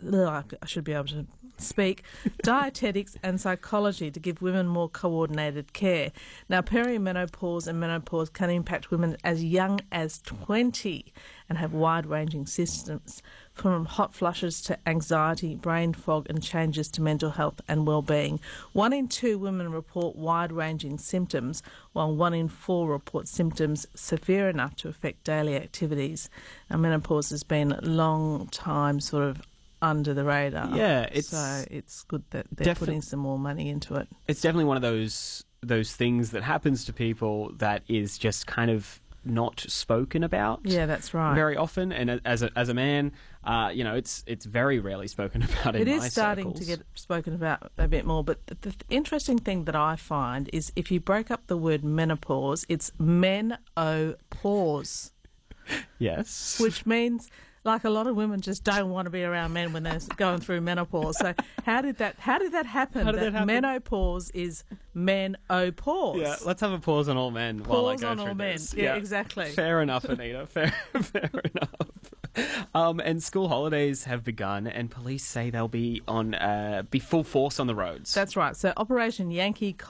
I should be able to speak, dietetics and psychology to give women more coordinated care. Now, perimenopause and menopause can impact women as young as 20 and have wide-ranging symptoms, from hot flushes to anxiety, brain fog and changes to mental health and well-being. 1 in 2 women report wide-ranging symptoms, while 1 in 4 report symptoms severe enough to affect daily activities. Now, menopause has been a long time sort of under the radar. Yeah, so it's good that they're putting some more money into it. It's definitely one of those things that happens to people that is just kind of not spoken about. Yeah, that's right. Very often, and as a man, it's very rarely spoken about in my circles. It is starting to get spoken about a bit more, but the interesting thing that I find is if you break up the word menopause, it's men-o-pause. Yes. Which means, like, a lot of women just don't want to be around men when they're going through menopause. So how did that happen? Menopause is men-o-pause. Yeah, let's have a pause on all men while I go through this. Yeah, exactly. Fair enough, Anita. Fair enough. And school holidays have begun, and police say they'll be full force on the roads. That's right. So Operation Yankee